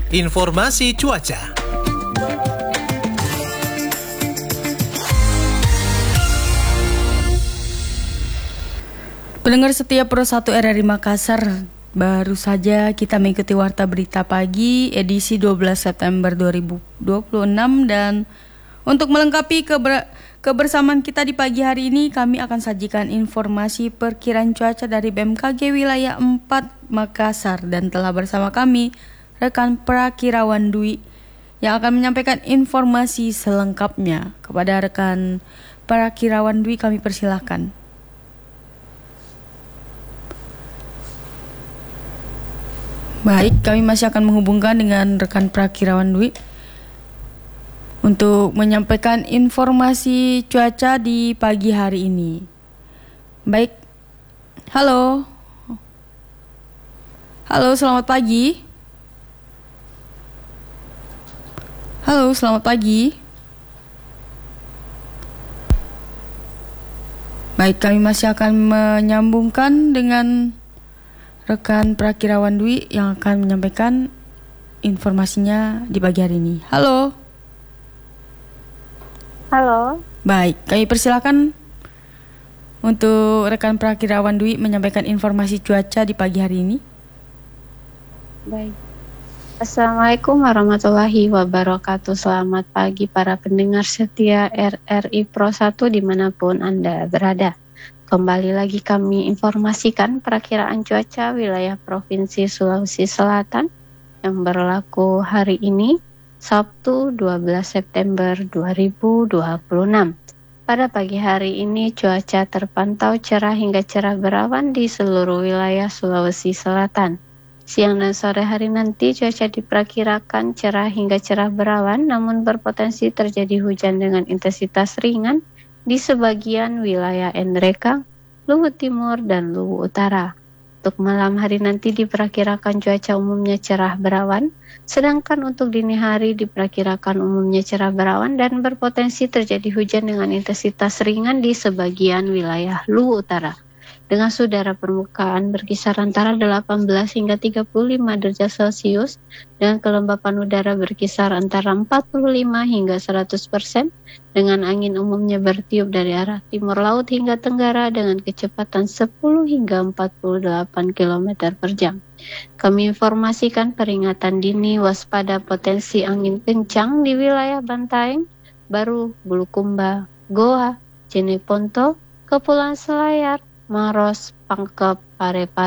informasi cuaca. Pendengar setia Pro 1 RRI Makassar, baru saja kita mengikuti Warta Berita Pagi edisi 12 September 2026 dan untuk melengkapi kebersamaan kita di pagi hari ini, kami akan sajikan informasi perkiraan cuaca dari BMKG Wilayah 4 Makassar dan telah bersama kami rekan Prakirawan Dwi yang akan menyampaikan informasi selengkapnya. Kepada rekan Prakirawan Dwi kami persilahkan. Baik, kami masih akan menghubungkan dengan rekan Prakirawan Dwi untuk menyampaikan informasi cuaca di pagi hari ini. Baik, halo. Halo, selamat pagi. Halo, selamat pagi. Baik, kami masih akan menyambungkan dengan rekan Prakirawan Dwi yang akan menyampaikan informasinya di pagi hari ini. Halo. Halo. Baik, kami persilakan untuk rekan Prakirawan Dwi menyampaikan informasi cuaca di pagi hari ini. Baik. Assalamualaikum warahmatullahi wabarakatuh. Selamat pagi para pendengar setia RRI Pro 1 dimanapun Anda berada. Kembali lagi kami informasikan perakiraan cuaca wilayah Provinsi Sulawesi Selatan yang berlaku hari ini, Sabtu 12 September 2026. Pada pagi hari ini cuaca terpantau cerah hingga cerah berawan di seluruh wilayah Sulawesi Selatan. Siang dan sore hari nanti cuaca diperkirakan cerah hingga cerah berawan namun berpotensi terjadi hujan dengan intensitas ringan di sebagian wilayah Endrekang, Luwu Timur, dan Luwu Utara. Untuk malam hari nanti diperkirakan cuaca umumnya cerah berawan, sedangkan untuk dini hari diperkirakan umumnya cerah berawan dan berpotensi terjadi hujan dengan intensitas ringan di sebagian wilayah Luwu Utara. Dengan udara permukaan berkisar antara 18 hingga 35 derajat Celcius dan kelembapan udara berkisar antara 45 hingga 100%, dengan angin umumnya bertiup dari arah timur laut hingga tenggara dengan kecepatan 10 hingga 48 km per jam. Kami informasikan peringatan dini waspada potensi angin kencang di wilayah Bantaeng, Baru, Bulukumba, Goa, Jeneponto, Kepulauan Selayar, Maros, Pangkep, Parepare,